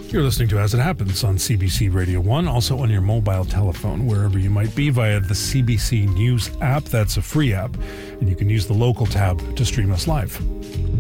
You're listening to As It Happens on CBC Radio 1, also on your mobile telephone, wherever you might be, via the CBC News app. That's a free app, and you can use the local tab to stream us live.